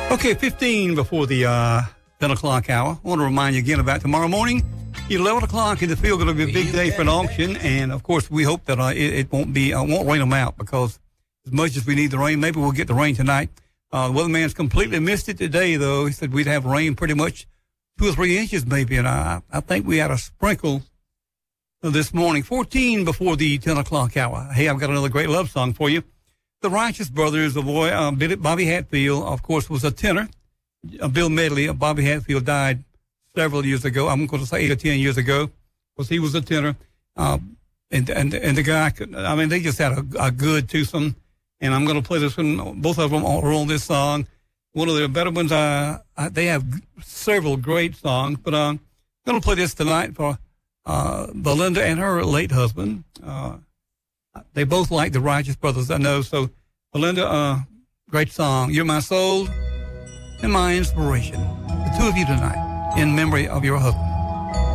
Okay, 15 before the 10 o'clock hour. I want to remind you again about tomorrow morning. 11 o'clock in the field going to be a big day for an auction. And, of course, we hope that it won't rain them out, because as much as we need the rain, maybe we'll get the rain tonight. The weatherman's completely missed it today, though. He said we'd have rain pretty much 2 or 3 inches maybe. And I think we had a sprinkle this morning. 14 before the 10 o'clock hour. Hey, I've got another great love song for you. The Righteous Brothers, the boy, Bobby Hatfield, of course, was a tenor. Bill Medley of Bobby Hatfield died several years ago. I'm going to say 8 or 10 years ago, because he was a tenor. And the guy, they just had a good twosome. And I'm going to play this one. Both of them are on this song. One of the better ones, they have several great songs, but I'm going to play this tonight for Belinda and her late husband. They both like the Righteous Brothers, I know. So, Belinda, great song. You're my soul and my inspiration. The two of you tonight, in memory of your husband.